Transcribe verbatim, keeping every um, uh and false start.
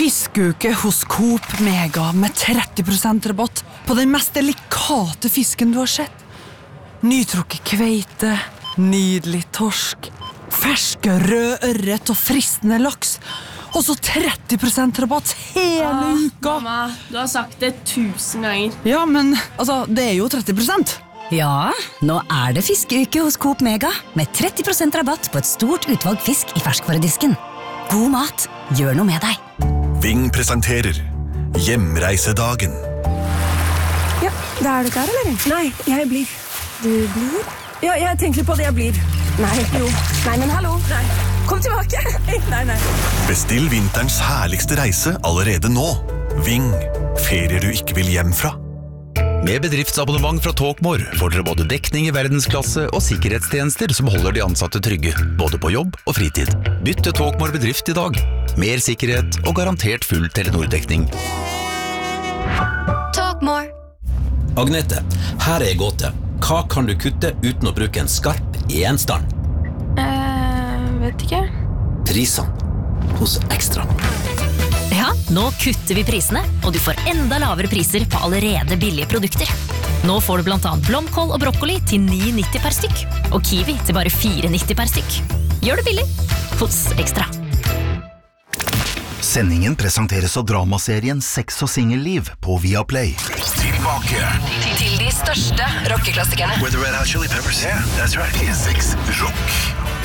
Fiskeuke hos Coop Mega med tretti prosent rabatt på den mest delikate fisken du har sett. Nytrukket kveite, nydelig torsk, ferske rød ørret og fristende laks. Og så tretti prosent rabatt hele ah, uka. Mamma, du har sagt det tusen ganger. Ja, men altså, det er jo tretti prosent. Ja, nå er det fiskeuke hos Coop Mega med tretti prosent rabatt på et stort utvalg fisk i ferskvaredisken. God mat, gjør noe med deg. Ving presenterer Hjemreisedagen. Ja, da er du klar, eller? Nei, jeg blir. Du blir? Ja, jeg tenker på det jeg blir. Nei, jo. Nei, men hallo. Nei. Kom tilbake. Nei, nei. Bestill vinterens herligste reise allerede nå. Ving, ferier du ikke vil hjem fra. Med bedriftsabonnement fra Talkmore får dere både dekning i verdensklasse og sikkerhetstjenester som holder de ansatte trygge, både på jobb og fritid. Bytt til Talkmore bedrift i dag. Mer sikkerhet og garantert full Telenor-dekning. Talkmore. Agnete, her er gåte. Hva kan du kutte uten å bruke en skarp gjenstand? Eh, vet ikke. Prisene hos Ekstra. Ja, nå kutter vi prisene, og du får enda lavere priser på allerede billige produkter. Nå får du blant annet blomkål og brokkoli til ni nitti per stykk, og kiwi til bare fire nitti per stykk. Gjør det billig hos Ekstra. Sendingen presenteres av dramaserien Sex og Singelliv på Viaplay. Tilbake Til de største rockeklassikerne. With the Red Hot Chili Peppers. Yeah, that's right. Sex, rock